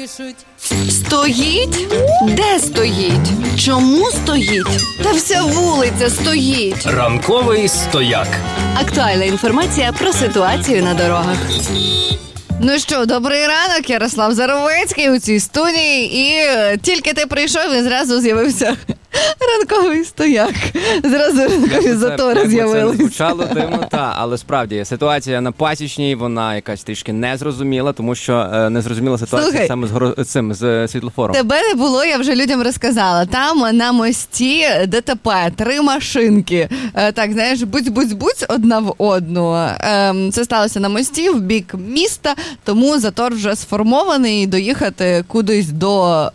пишуть. Стоїть? Де стоїть? Чому стоїть? Та вся вулиця стоїть. Ранковий стояк. Актуальна інформація про ситуацію на дорогах. Ну що, добрий ранок, Ярослав Заровецький у цій студії. І тільки ти прийшов, і зразу з'явився ранковий стояк. Зразу ранкові затори з'явилися. Це звучало дивно, але справді ситуація на Пасічній, вона якась трішки незрозуміла, тому що незрозуміла ситуація саме з світлофором. Тебе не було, я вже людям розказала. Там на мості ДТП, 3 машинки. Так, знаєш, буць-буць-буць одна в одну. Це сталося на мості в бік міста, тому затор вже сформований, і доїхати кудись до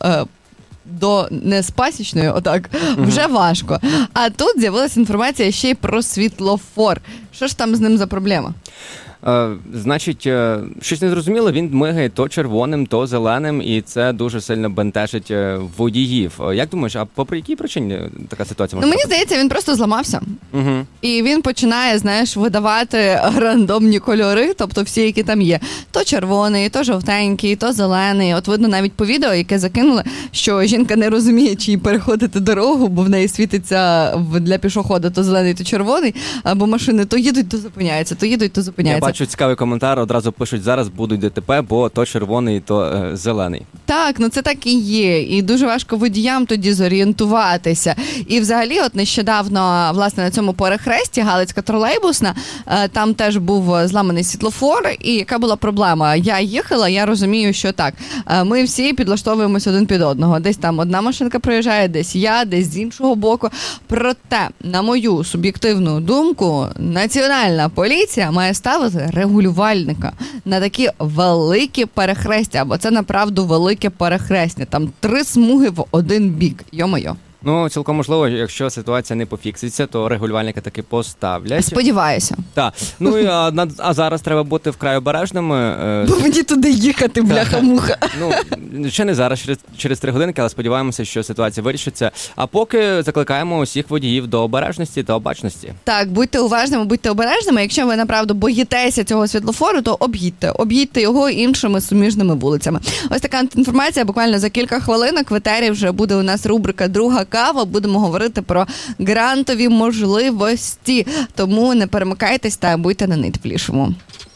Неспасічної, отак, вже важко. А тут з'явилася інформація ще й про світлофор. Що ж там з ним за проблема? Значить, щось незрозуміло, він мигає то червоним, то зеленим, і це дуже сильно бентежить водіїв. Як думаєш, а по якій причині така ситуація може мені здається, він просто зламався. Угу. І він починає, знаєш, видавати рандомні кольори, тобто всі, які там є. То червоний, то жовтенький, то зелений. От видно навіть по відео, яке закинули, що жінка не розуміє, чи їй переходити дорогу, бо в неї світиться для пішохода то зелений, то червоний, або машини то їдуть, то зупиняються, то їдуть, то зупиняються. Я бачу цікавий коментар, одразу пишуть, зараз будуть ДТП, бо то червоний, то зелений. Так, це так і є. І дуже важко водіям тоді зорієнтуватися. І взагалі, от нещодавно, власне, на цьому перехресті, Галицька тролейбусна, там теж був зламаний світлофор. І яка була проблема? Я їхала, я розумію, що так, ми всі підлаштовуємось один під одного. Десь там одна машинка проїжджає, десь я, десь з іншого боку. Проте, на мою суб'єктивну думку, Національна поліція має ставити регулювальника на такі великі перехрестя, бо це направду велике перехрестя. Там 3 смуги в один бік. Йо-моє. Цілком можливо, якщо ситуація не пофікситься, то регулювальника таки поставлять. Сподіваюся. Так. А зараз треба бути вкрай обережними. Бо мені туди їхати, бляха-муха. Ще не зараз, через 3 годинки, але сподіваємося, що ситуація вирішиться. А поки закликаємо усіх водіїв до обережності та обачності. Так, будьте уважними, будьте обережними. Якщо ви, направду, боїтеся цього світлофору, то об'їдьте. Об'їдьте його іншими суміжними вулицями. Ось така інформація. Буквально за кілька хвилинок в етері вже буде у нас рубрика «Друга кава». Будемо говорити про грантові можливості. Тому не перемикайтесь та будьте на найтеплішому.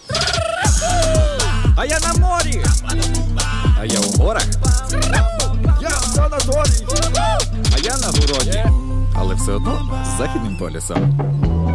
А я на морі! А я у горах! Я в санаторії! А я на городі! Але все одно з Західним полюсом.